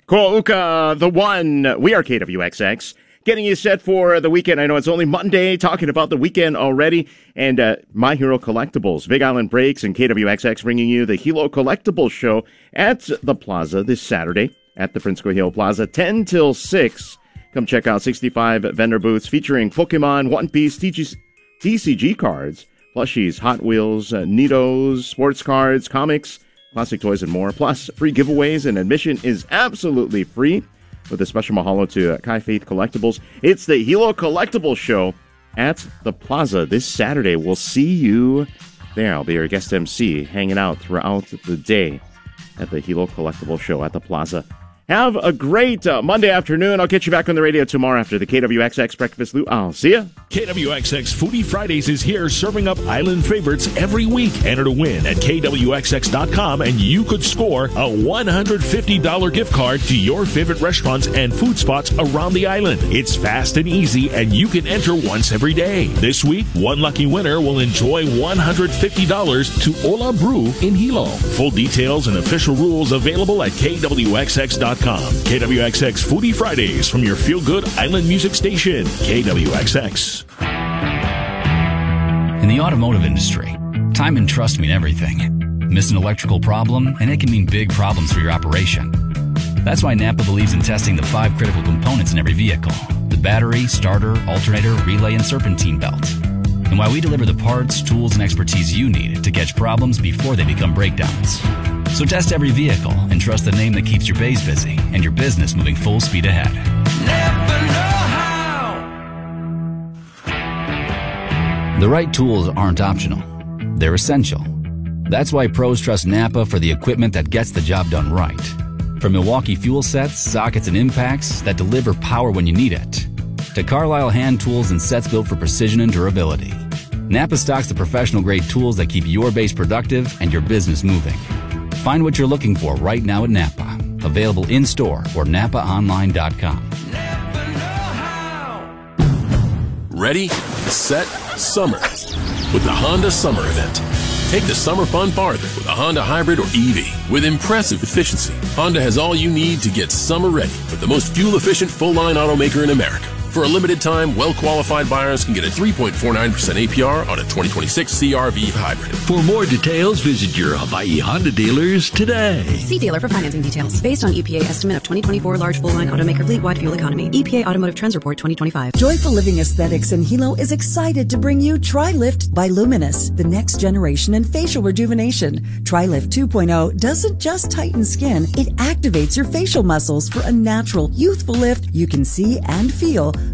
Ko'uka, the one. We are KWXX, getting you set for the weekend. I know it's only Monday, talking about the weekend already. And My Hero Collectibles, Big Island Breaks, and KWXX bringing you the Hilo Collectibles Show at the Plaza this Saturday at the Prince Cohill Plaza, 10 till 6. Come check out 65 vendor booths featuring Pokemon, One Piece, TCG cards, plushies, Hot Wheels, Neatos, sports cards, comics, classic toys, and more. Plus, free giveaways, and admission is absolutely free. With a special mahalo to Kai Faith Collectibles. It's the Hilo Collectibles Show at the Plaza this Saturday. We'll see you there. I'll be your guest MC, hanging out throughout the day at the Hilo Collectibles Show at the Plaza. Have a great Monday afternoon. I'll get you back on the radio tomorrow after the KWXX Breakfast Loop. I'll see ya. KWXX Foodie Fridays is here, serving up island favorites every week. Enter to win at KWXX.com, and you could score a $150 gift card to your favorite restaurants and food spots around the island. It's fast and easy, and you can enter once every day. This week, one lucky winner will enjoy $150 to Ola Brew in Hilo. Full details and official rules available at KWXX.com. KWXX Foodie Fridays from your feel-good island music station, KWXX. In the automotive industry, time and trust mean everything. Miss an electrical problem, and it can mean big problems for your operation. That's why Napa believes in testing the 5 critical components in every vehicle: the battery, starter, alternator, relay, and serpentine belt. And why we deliver the parts, tools, and expertise you need to catch problems before they become breakdowns. So test every vehicle and trust the name that keeps your bays busy and your business moving full speed ahead. Napa know-how. The right tools aren't optional. They're essential. That's why pros trust Napa for the equipment that gets the job done right. From Milwaukee fuel sets, sockets, and impacts that deliver power when you need it, to Carlisle hand tools and sets built for precision and durability, Napa stocks the professional-grade tools that keep your base productive and your business moving. Find what you're looking for right now at Napa. Available in-store or NapaOnline.com. Ready, set, summer with the Honda Summer Event. Take the summer fun farther with a Honda Hybrid or EV. With impressive efficiency, Honda has all you need to get summer ready with the most fuel-efficient full-line automaker in America. For a limited time, well-qualified buyers can get a 3.49% APR on a 2026 CR-V Hybrid. For more details, visit your Hawaii Honda dealers today. See dealer for financing details. Based on EPA estimate of 2024 large full-line automaker fleet-wide fuel economy. EPA Automotive Trends Report 2025. Joyful Living Aesthetics in Hilo is excited to bring you TriLift by Luminous, the next generation in facial rejuvenation. TriLift 2.0 doesn't just tighten skin, it activates your facial muscles for a natural, youthful lift you can see and feel